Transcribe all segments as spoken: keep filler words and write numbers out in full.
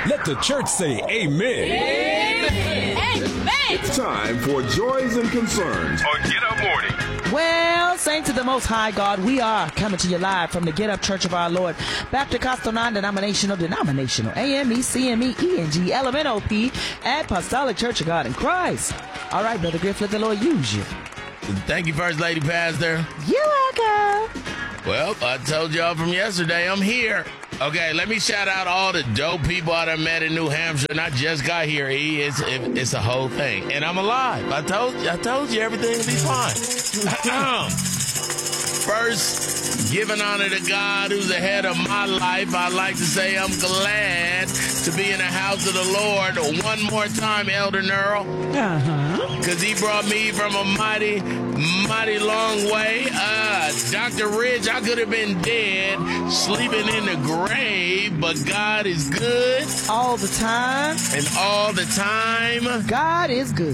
Let the church say amen. Amen. Amen. It's time for Joys and Concerns on Get Up Morning. Well, saints of the Most High God, we are coming to you live from the Get Up Church of Our Lord, Baptist Costal Non-Denominational, Denominational, A M E, C M E, E N G, L M N O P, Apostolic Church of God in Christ. All right, Brother Griff, let the Lord use you. Thank you, First Lady Pastor. You're welcome. Well, I told y'all from yesterday, I'm here. Okay, let me shout out all the dope people I done met in New Hampshire. And I just got here, E. It's, it, it's a whole thing. And I'm alive. I told you, I told you everything will be fine. First, giving honor to God who's ahead of my life, I'd like to say I'm glad to be in the house of the Lord one more time, Elder Nerl. Uh-huh. Because he brought me from a mighty, mighty long way. Uh, Doctor Rich, I could have been dead, sleeping in the grave, but God is good. All the time. And all the time. God is good.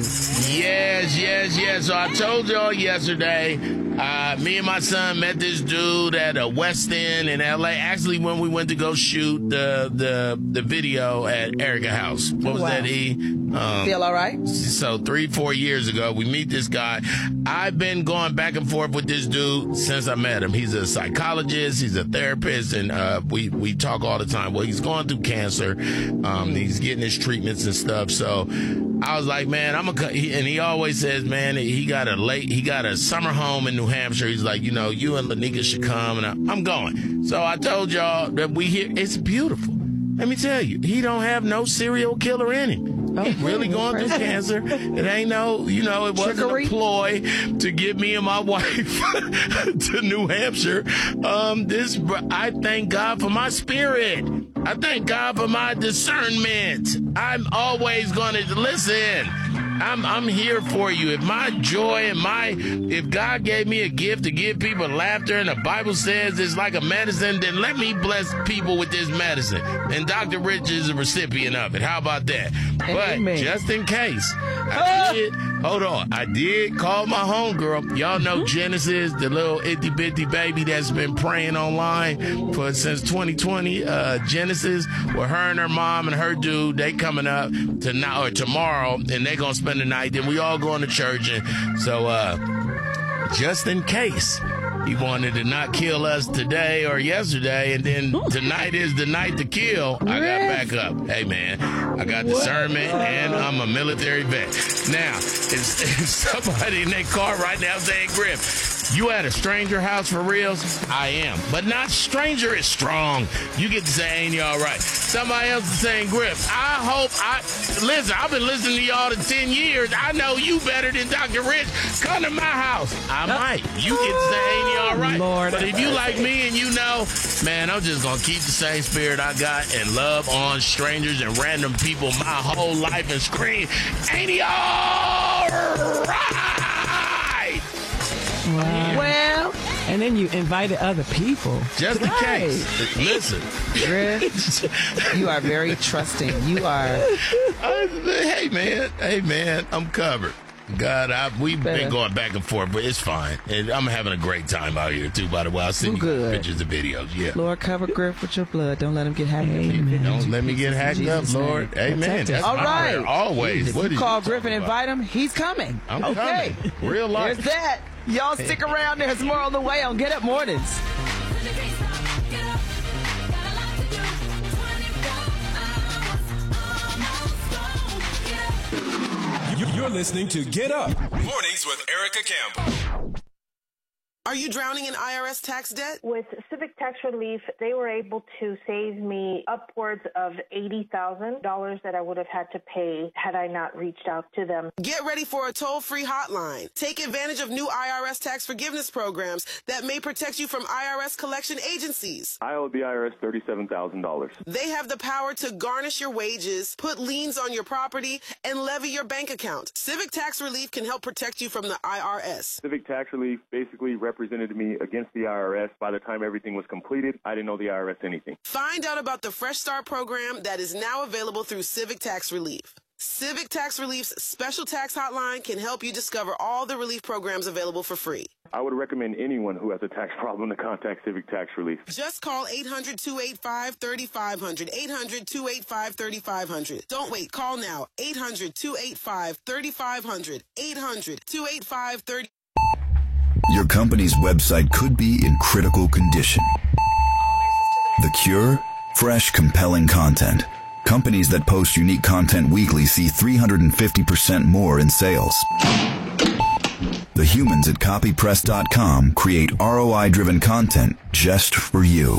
Yes, yes, yes. So I told y'all yesterday, uh, me and my son met this dude at a West End in L A. Actually, when we went to go shoot the the, the video at Erica House. What was wow. that, E? Um, Feel all right? So three, four years ago, we meet this guy. I've been going back and forth with this dude since I met him. He's a psychologist. He's a therapist. And uh, we, we talk all the time. Well, he's going through cancer. Um, he's getting his treatments and stuff. So I was like, man, I'm a, and he always says, man, he got a late, he got a summer home in New Hampshire. He's like, you know, you and Lanika should come. And I, I'm going. So I told y'all that we here. It's beautiful. Let me tell you, he don't have no serial killer in him. He's really going through cancer. It ain't no, you know, it wasn't Trickery. a ploy to get me and my wife to New Hampshire. Um, this, I thank God for my spirit. I thank God for my discernment. I'm always going to listen. I'm I'm here for you. If my joy and my, if God gave me a gift to give people laughter and the Bible says it's like a medicine, then let me bless people with this medicine. And Doctor Rich is a recipient of it. How about that? Amen. But just in case, I did, hold on, I did call my homegirl. Y'all know Genesis, the little itty bitty baby that's been praying online for since twenty twenty. Uh, Genesis, with her and her mom and her dude, they coming up tonight or tomorrow, and they gonna spend the night. Then we all going to church, and so uh, just in case he wanted to not kill us today or yesterday, and then tonight is the night to kill, I got back up. Hey, man, I got discernment, and I'm a military vet. Now, is, is somebody in their car right now saying, Griff, you at a stranger house for reals? I am. But not stranger is strong. You get to say, ain't you all right? Somebody else is saying, Griff, I hope I... Listen, I've been listening to y'all for ten years. I know you better than Doctor Rich. Come to my house. I might. You get to say, ain't you all right? Lord. But if you like me and you know, man, I'm just going to keep the same spirit I got and love on strangers and random people my whole life and scream, ain't he all right? Wow. Well, and then you invited other people. Just in Right. case. Listen. Griff, you are very trusting. You are. I, hey, man. Hey, man. I'm covered. God, I, we've Better. been going back and forth, but it's fine. And I'm having a great time out here, too, by the way. I'll send you Good. pictures and videos. Yeah. Lord, cover Griff with your blood. Don't let him get hacked up. Don't let me get hacked up, Jesus' Lord. name. Amen. Protect us. That's All my right. prayer always. If What you is call you Griff and talking about? invite him, he's coming. I'm okay. coming. Real life. There's that. Y'all stick around. There's more on the way on Get Up Mornings. You're listening to Get Up Mornings with Erica Campbell. Are you drowning in I R S tax debt? With Civic Tax Relief, they were able to save me upwards of eighty thousand dollars that I would have had to pay had I not reached out to them. Get ready for a toll-free hotline. Take advantage of new I R S tax forgiveness programs that may protect you from I R S collection agencies. I owe the I R S thirty-seven thousand dollars. They have the power to garnish your wages, put liens on your property, and levy your bank account. Civic Tax Relief can help protect you from the I R S. Civic Tax Relief basically represented me against the I R S. By the time everything was completed, I didn't know the I R S anything. Find out about the Fresh Start program that is now available through Civic Tax Relief. Civic Tax Relief's special tax hotline can help you discover all the relief programs available for free. I would recommend anyone who has a tax problem to contact Civic Tax Relief. Just call eight hundred, two eight five, three five zero zero. eight hundred, two eight five, three five zero zero. Don't wait. Call now. eight hundred, two eight five, three five zero zero. eight hundred, two eight five, three five zero zero. Your company's website could be in critical condition. The cure? Fresh, compelling content. Companies that post unique content weekly see three hundred fifty percent more in sales. The humans at copy press dot com create R O I-driven content just for you.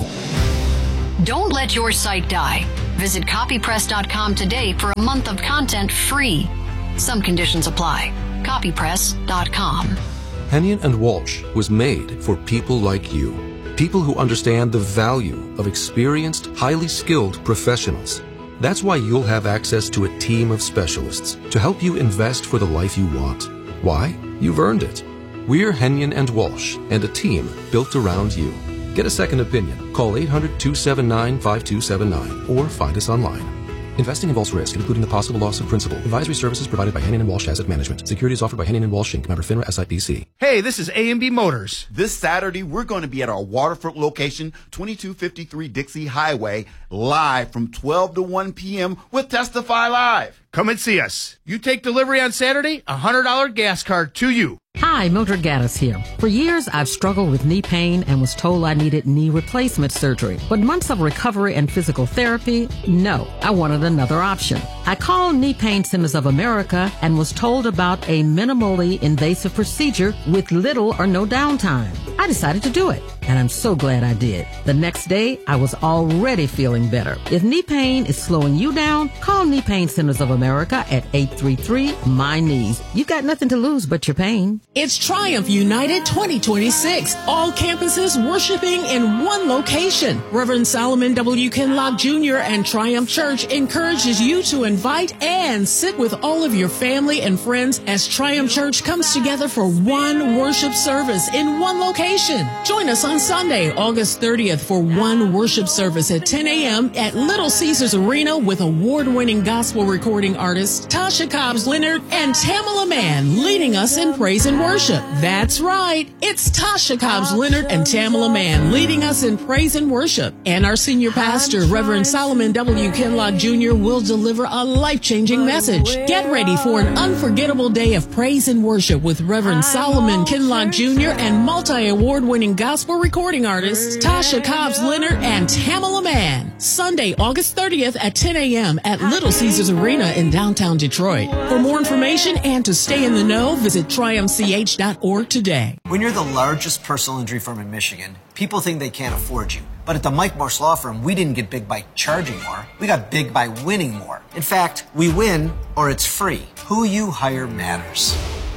Don't let your site die. Visit copy press dot com today for a month of content free. Some conditions apply. copy press dot com. Hennion and Walsh was made for people like you. People who understand the value of experienced, highly skilled professionals. That's why you'll have access to a team of specialists to help you invest for the life you want. Why? You've earned it. We're Hennion and Walsh and a team built around you. Get a second opinion. Call eight hundred, two seven nine, five two seven nine or find us online. Investing involves risk, including the possible loss of principal. Advisory services provided by Hennion and Walsh Asset Management. Securities offered by Hennion and Walsh Incorporated. Member FINRA S I P C. Hey, this is A and B Motors. This Saturday, we're going to be at our Waterford location, twenty-two fifty-three Dixie Highway, live from twelve to one p.m. with Testify Live. Come and see us. You take delivery on Saturday, a one hundred dollars gas card to you. Hi, Mildred Gaddis here. For years, I've struggled with knee pain and was told I needed knee replacement surgery. But months of recovery and physical therapy, no, I wanted another option. I called Knee Pain Centers of America and was told about a minimally invasive procedure with little or no downtime. I decided to do it, and I'm so glad I did. The next day, I was already feeling better. If knee pain is slowing you down, call Knee Pain Centers of America at eight three three, M Y N E E S. You've got nothing to lose but your pain. It's Triumph United twenty twenty-six. All campuses worshiping in one location. Reverend Solomon W. Kinlock Junior and Triumph Church encourages you to invite and sit with all of your family and friends as Triumph Church comes together for one worship service in one location. Join us on Sunday, August thirtieth for one worship service at ten a.m. at Little Caesars Arena with award-winning gospel recording artists Tasha Cobbs Leonard and Tamala Mann leading us in praise and worship. That's right. It's Tasha Cobbs Leonard and Tamala Mann leading us in praise and worship. And our senior pastor, Reverend Solomon W. Kinlock Junior will deliver a life-changing message. Get ready for an unforgettable day of praise and worship with Reverend Solomon Kinlock Junior and multi-award winning gospel recording artists Tasha Cobbs Leonard and Tamala Mann. Sunday, August thirtieth at ten a.m. at Little Caesars Arena in downtown Detroit. For more information and to stay in the know, visit triumph c h dot org today. When you're the largest personal injury firm in Michigan, people think they can't afford you. But at the Mike Morse Law Firm, we didn't get big by charging more. We got big by winning more. In fact, we win or it's free. Who you hire matters.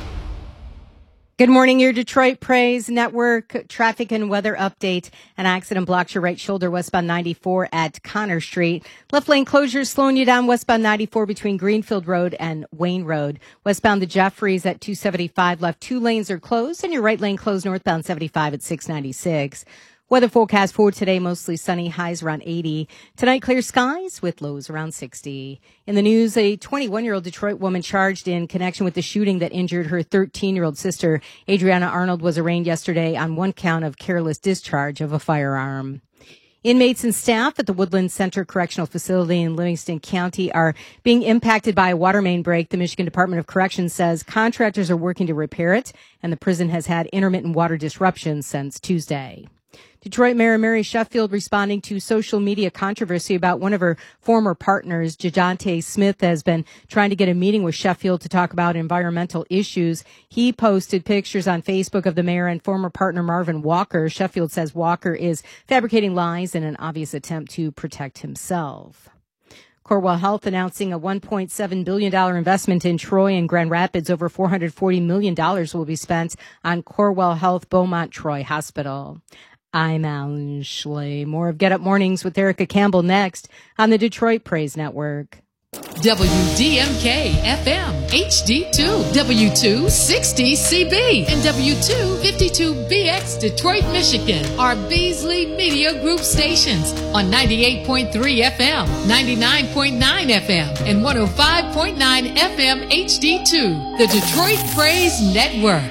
Good morning, your Detroit Praise Network traffic and weather update. An accident blocks your right shoulder westbound ninety-four at Connor Street. Left lane closures slowing you down westbound ninety-four between Greenfield Road and Wayne Road. Westbound to Jeffries at two seventy-five, left two lanes are closed, and your right lane closed northbound seventy-five at six ninety-six. Weather forecast for today, mostly sunny, highs around eighty. Tonight, clear skies with lows around sixty. In the news, a twenty-one-year-old Detroit woman charged in connection with the shooting that injured her thirteen-year-old sister, Adriana Arnold, was arraigned yesterday on one count of careless discharge of a firearm. Inmates and staff at the Woodland Center Correctional Facility in Livingston County are being impacted by a water main break. The Michigan Department of Corrections says contractors are working to repair it, and the prison has had intermittent water disruptions since Tuesday. Detroit Mayor Mary Sheffield responding to social media controversy about one of her former partners. Jajante Smith has been trying to get a meeting with Sheffield to talk about environmental issues. He posted pictures on Facebook of the mayor and former partner Marvin Walker. Sheffield says Walker is fabricating lies in an obvious attempt to protect himself. Corewell Health announcing a one point seven billion dollars investment in Troy and Grand Rapids. Over four hundred forty million dollars will be spent on Corewell Health Beaumont Troy Hospital. I'm Alan Schley. More of Get Up Mornings with Erica Campbell next on the Detroit Praise Network. W D M K F M H D two, W two sixty C B, and W two fifty-two B X Detroit, Michigan are Beasley Media Group stations on ninety-eight point three F M, ninety-nine point nine F M, and one oh five point nine F M H D two, the Detroit Praise Network.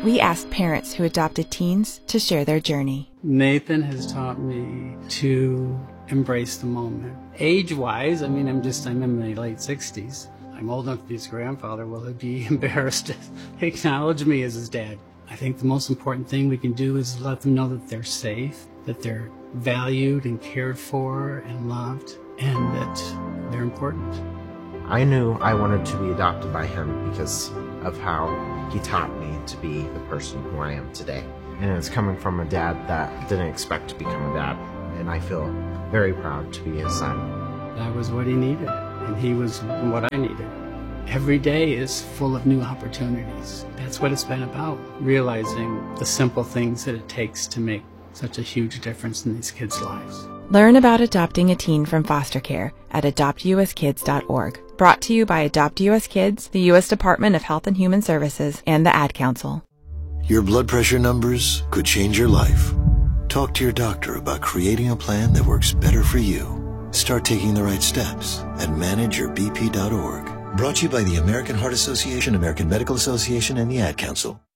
we asked parents who adopted teens to share their journey. Nathan has taught me to embrace the moment. Age-wise, I mean, I'm just, I'm in my late sixties. I'm old enough to be his grandfather. Will he be embarrassed to acknowledge me as his dad? I think the most important thing we can do is let them know that they're safe, that they're valued and cared for and loved, and that they're important. I knew I wanted to be adopted by him because of how he taught me to be the person who I am today. And it's coming from a dad that didn't expect to become a dad, and I feel very proud to be his son. That was what he needed, and he was what I needed. Every day is full of new opportunities. That's what it's been about, realizing the simple things that it takes to make such a huge difference in these kids' lives. Learn about adopting a teen from foster care at adopt u s kids dot org. Brought to you by Adopt U S Kids, the U S Department of Health and Human Services, and the Ad Council. Your blood pressure numbers could change your life. Talk to your doctor about creating a plan that works better for you. Start taking the right steps at manage your b p dot org. Brought to you by the American Heart Association, American Medical Association, and the Ad Council.